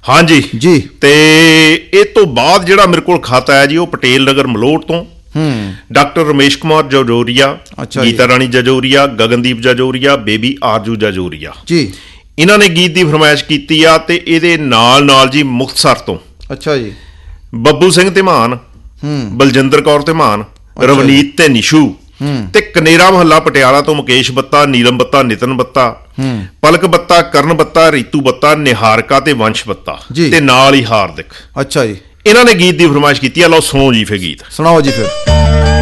ਹਾਂਜੀ ਜੀ। ਤੇ ਇਹ ਤੋਂ ਬਾਅਦ ਜਿਹੜਾ ਮੇਰੇ ਕੋਲ ਖਤ ਆਇਆ ਜੀ ਉਹ ਪਟੇਲ ਨਗਰ ਮਲੋਟ ਤੋਂ ਡਾਕਟਰ ਰਮੇਸ਼ ਕੁਮਾਰ ਜਜੋਰੀਆ, ਗੀਤਾ ਰਾਣੀ ਜਜੋਰੀਆ, ਗਗਨਦੀਪ ਜਜੋਰੀਆ, ਬੇਬੀ ਆਰਜੂ ਜਜੋਰੀਆ ਜੀ। ਇਹਨਾਂ ਨੇ ਗੀਤ ਦੀ ਫਰਮਾਇਸ਼ ਕੀਤੀ ਆ। ਤੇ ਇਹਦੇ ਨਾਲ ਨਾਲ ਜੀ ਮੁਕਤਸਰ ਤੋਂ ਅੱਛਾ ਜੀ ਬੱਬੂ ਸਿੰਘ ਧੀਮਾਨ, ਬਲਜਿੰਦਰ ਕੌਰ ਧੀਮਾਨ, ਰਵਨੀਤ ਤੇ ਨਿਸ਼ੂ, ਤੇ ਕਨੇਰਾ ਮਹੱਲਾ ਪਟਿਆਲਾ ਤੋਂ ਮੁਕੇਸ਼ ਬੱਤਾ, ਨੀਲਮ ਬੱਤਾ, ਨਿਤਨ ਬੱਤਾ, ਪਲਕ ਬੱਤਾ, ਕਰਨ ਬੱਤਾ, ਰੀਤੂ ਬੱਤਾ, ਨਿਹਾਰਕਾ ਤੇ ਵੰਸ਼ ਬੱਤਾ, ਤੇ ਨਾਲ ਹੀ ਹਾਰਦਿਕ। ਅੱਛਾ ਜੀ। ਇਹਨਾਂ ਨੇ ਗੀਤ ਦੀ ਫਰਮਾਇਸ਼ ਕੀਤੀ ਆ। ਲਓ ਸੁਣੋ ਜੀ ਫਿਰ ਗੀਤ। ਸੁਣਾਓ ਜੀ ਫਿਰ।